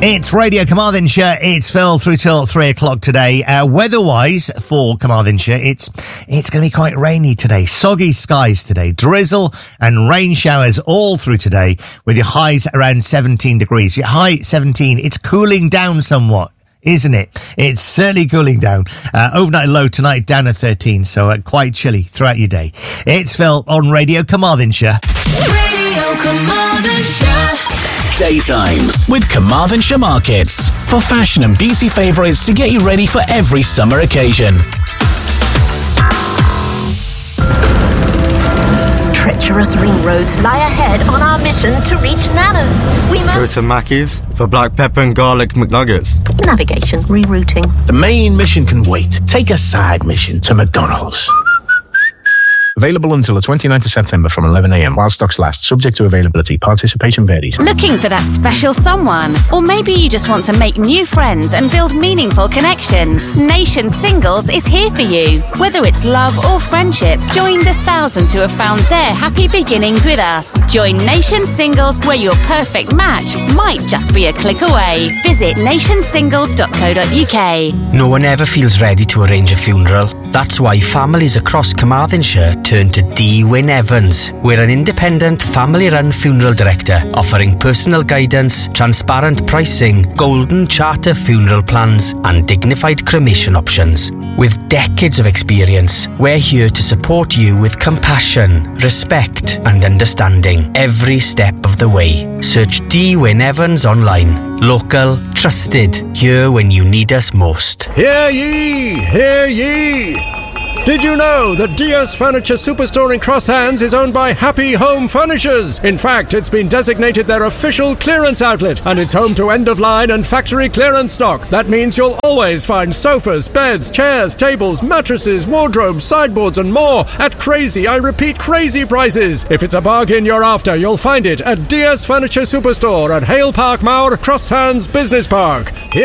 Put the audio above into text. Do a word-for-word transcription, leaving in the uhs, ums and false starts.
It's Radio Carmarthenshire. It's Phil through till three o'clock today. Uh, weather-wise for Carmarthenshire, it's it's going to be quite rainy today. Soggy skies today. Drizzle and rain showers all through today with your highs around seventeen degrees. Your high seventeen. It's cooling down somewhat, isn't it? It's certainly cooling down. Uh, overnight low tonight down to thirteen, so uh, quite chilly throughout your day. It's Phil on Radio Carmarthenshire. Radio Carmarthenshire. Daytimes with Carmarthenshire Markets. For fashion and beauty favourites to get you ready for every summer occasion. Treacherous ring roads lie ahead on our mission to reach Nano's. We must... Go to Mackey's for black pepper and garlic McNuggets. Navigation, rerouting. The main mission can wait. Take a side mission to McDonald's. Available until the twenty-ninth of September from eleven a m while stocks last, subject to availability. Participation varies. Looking for that special someone? Or maybe you just want to make new friends and build meaningful connections. Nation Singles is here for you. Whether it's love or friendship, join the thousands who have found their happy beginnings with us. Join Nation Singles, where your perfect match might just be a click away. Visit nation singles dot co dot u k. No one ever feels ready to arrange a funeral. That's why families across Carmarthenshire turn to D. Wyn Evans. We're an independent, family-run funeral director offering personal guidance, transparent pricing, golden charter funeral plans and dignified cremation options. With decades of experience, we're here to support you with compassion, respect and understanding every step of the way. Search D. Wyn Evans online. Local, trusted, here when you need us most. Hear ye! Hear ye! Did you know that D S Furniture Superstore in Cross Hands is owned by Happy Home Furnishers? In fact, it's been designated their official clearance outlet, and it's home to end-of-line and factory clearance stock. That means you'll always find sofas, beds, chairs, tables, mattresses, wardrobes, sideboards and more at crazy, I repeat, crazy prices. If it's a bargain you're after, you'll find it at D S Furniture Superstore at Hale Park Mauer, Cross Hands Business Park.